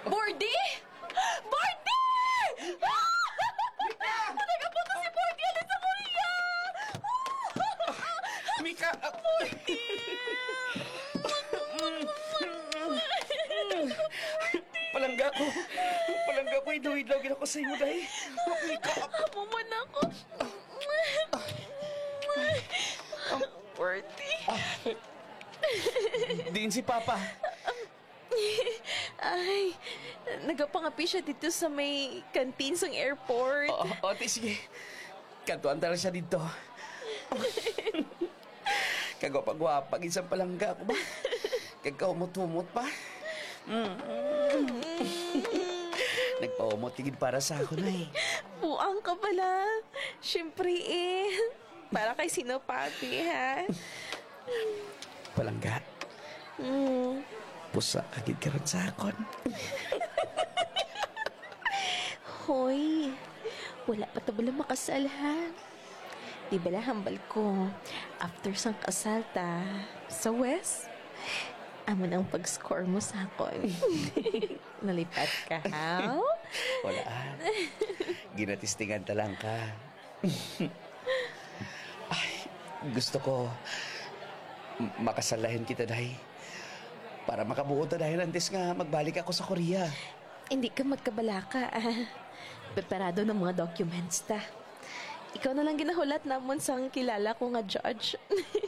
Bordy? Bordy! Nagapunta si Bordy! Alis sa Korea! Mika! Palangga ko. Palangga ko. Idlaw-idlaw gina ko sa imo, day. Mika! Maman ako. Bordy. Diin si Papa. Ay, nagapangapi siya dito sa may kantin sa airport. Sige. Kantuan talaga siya dito. Kagwapa-gwapa, isang palangga ako ba? Kagkaumot-umot pa. Nagpaumot tigid para sa ako na eh. Buang ka pala. Siyempre para kay sino papi, ha? Palangga. Pusa kagid karon sa akon. Hoy, wala pa tabala makasal, ha? Di bala hambal ko, after sang kasal ta, sa West, amo ang pag-score mo sa akon. Nalipat ka, ha? Walaan. Ginatistingan ta lang ka. Ay, gusto ko makasalahin kita, day. Para makabuo ta dahil antes nga magbalik ako sa Korea. Hindi ka magkabalaka, Preparado ng mga documents ta. Ikaw na lang ginahulat namon sang kilala ko nga judge.